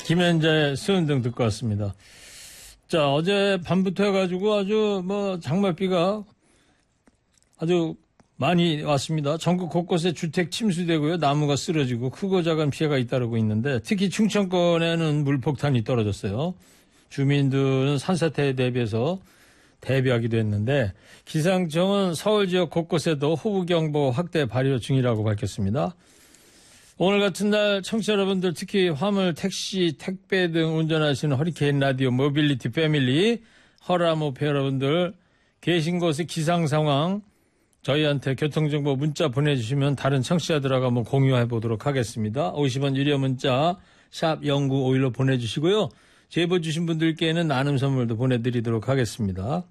김현자의 수은등 듣고 왔습니다. 자, 어제 밤부터 해가지고 아주 장맛비가 아주 많이 왔습니다. 전국 곳곳에 주택 침수되고요. 나무가 쓰러지고 크고 작은 피해가 잇따르고 있는데 특히 충청권에는 물폭탄이 떨어졌어요. 주민들은 산사태에 대비해서 대비하기도 했는데 기상청은 서울 지역 곳곳에도 호우경보 확대 발효 중이라고 밝혔습니다. 오늘 같은 날 청취자 여러분들 특히 화물, 택시, 택배 등 운전하시는 허리케인 라디오 모빌리티 패밀리 허라모페 여러분들 계신 곳의 기상 상황 저희한테 교통정보 문자 보내주시면 다른 청취자들하고 한번 공유해 보도록 하겠습니다. 50원 유료 문자 샵 0951로 보내주시고요. 제보 주신 분들께는 나눔 선물도 보내드리도록 하겠습니다.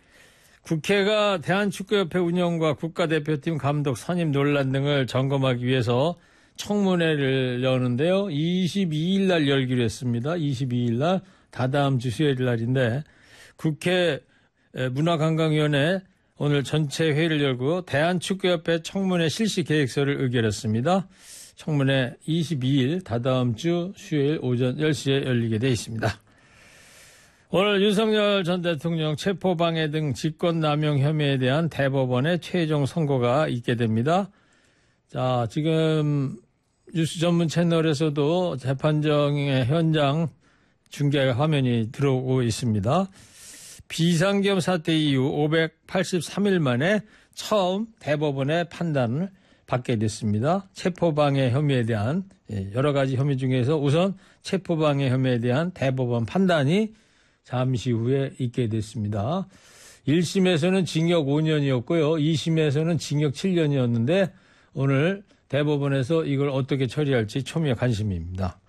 국회가 대한축구협회 운영과 국가대표팀 감독 선임 논란 등을 점검하기 위해서 청문회를 여는데요. 22일 날 열기로 했습니다. 22일 날 다다음 주 수요일 날인데 국회 문화관광위원회 오늘 전체 회의를 열고 대한축구협회 청문회 실시 계획서를 의결했습니다. 청문회 22일 다다음 주 수요일 오전 10시에 열리게 돼 있습니다. 오늘 윤석열 전 대통령 체포방해 등 직권남용 혐의에 대한 대법원의 최종 선고가 있게 됩니다. 자, 지금 뉴스 전문 채널에서도 재판정의 현장 중계 화면이 들어오고 있습니다. 비상계엄 사태 이후 583일 만에 처음 대법원의 판단을 받게 됐습니다. 체포방해 혐의에 대한 여러 가지 혐의 중에서 우선 체포방해 혐의에 대한 대법원 판단이 잠시 후에 있게 됐습니다. 1심에서는 징역 5년이었고요. 2심에서는 징역 7년이었는데 오늘 대법원에서 이걸 어떻게 처리할지 초미의 관심입니다.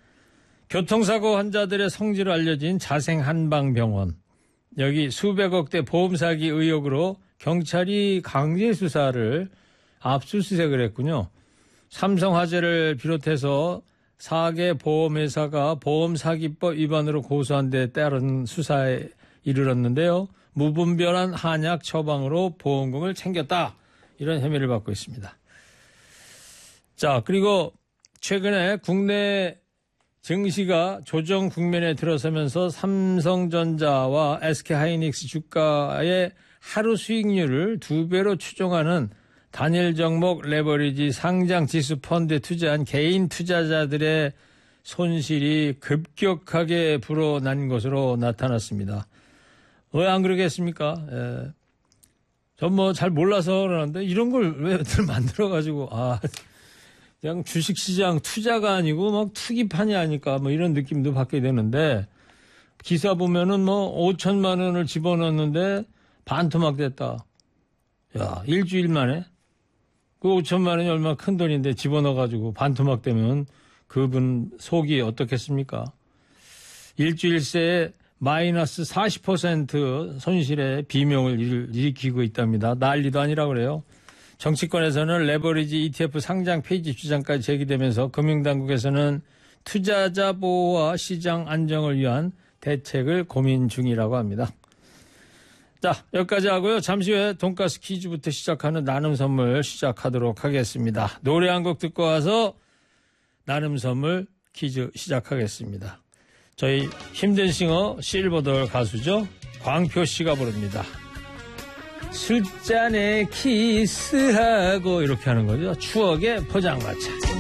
교통사고 환자들의 성지로 알려진 자생한방병원. 여기 수백억대 보험사기 의혹으로 경찰이 강제 수사를 압수수색을 했군요. 삼성화재를 비롯해서 4개 보험회사가 보험사기법 위반으로 고소한 데 따른 수사에 이르렀는데요. 무분별한 한약 처방으로 보험금을 챙겼다. 이런 혐의를 받고 있습니다. 자, 그리고 최근에 국내 증시가 조정 국면에 들어서면서 삼성전자와 SK하이닉스 주가의 하루 수익률을 2배로 추정하는 단일 종목 레버리지 상장 지수 펀드에 투자한 개인 투자자들의 손실이 급격하게 불어난 것으로 나타났습니다. 왜 안 그러겠습니까? 전 잘 몰라서 그러는데 이런 걸 왜 만들어가지고 그냥 주식시장 투자가 아니고 막 투기판이 아닐까 이런 느낌도 받게 되는데 기사 보면은 5천만 원을 집어넣었는데 반토막 됐다. 야, 일주일 만에 그 5천만 원이 얼마나 큰 돈인데 집어넣어가지고 반토막 되면 그분 속이 어떻겠습니까? 일주일 새에 마이너스 40% 손실의 비명을 일으키고 있답니다. 난리도 아니라 그래요. 정치권에서는 레버리지 ETF 상장 폐지 주장까지 제기되면서 금융당국에서는 투자자 보호와 시장 안정을 위한 대책을 고민 중이라고 합니다. 자, 여기까지 하고요. 잠시 후에 돈가스 퀴즈부터 시작하는 나눔 선물 시작하도록 하겠습니다. 노래 한 곡 듣고 와서 나눔 선물 퀴즈 시작하겠습니다. 저희 힘든 싱어 실버돌 가수죠. 광표 씨가 부릅니다. 술잔에 키스하고 이렇게 하는 거죠. 추억의 포장마차.